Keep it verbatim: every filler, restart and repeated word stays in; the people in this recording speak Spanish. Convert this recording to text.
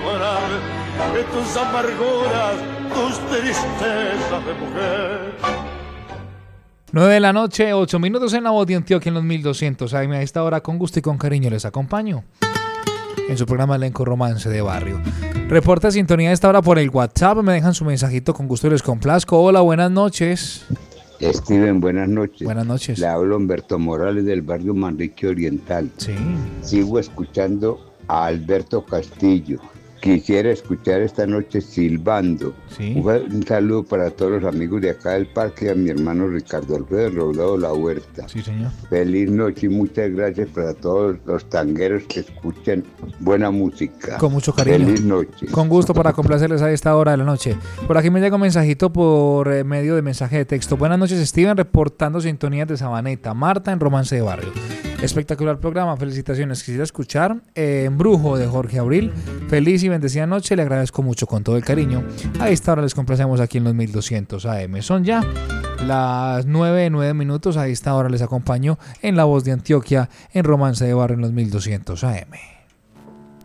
llorar de tus amarguras, tus tristezas de mujer. nueve de la noche, ocho minutos en la voz de Antioquia en los mil doscientos A M. A esta hora con gusto y con cariño les acompaño en su programa Elenco Romance de Barrio. Reporta sintonía a esta hora por el WhatsApp, me dejan su mensajito, con gusto y les complazco. Hola, buenas noches. Steven, buenas noches. Buenas noches. Le hablo Humberto Morales del barrio Manrique Oriental. Sí. Sigo escuchando a Alberto Castillo. Quisiera escuchar esta noche Silbando. Sí. Un, un saludo para todos los amigos de acá del parque y a mi hermano Ricardo Alfredo Rodado La Huerta. Sí, señor. Feliz noche y muchas gracias para todos los tangueros que escuchan buena música. Con mucho cariño. Feliz noche. Con gusto para complacerles a esta hora de la noche. Por aquí me llega un mensajito por eh, medio de mensaje de texto. Buenas noches, Steven, reportando sintonías de Sabaneta. Marta en Romance de Barrio. Espectacular programa, felicitaciones. Quisiera escuchar eh, Embrujo de Jorge Abril. Feliz y bendecida noche, le agradezco mucho con todo el cariño. A esta hora les complacemos aquí en los mil doscientos A M. Son ya las nueve, nueve minutos. A esta hora les acompaño en La Voz de Antioquia en Romance de Barrio en los mil doscientos A M.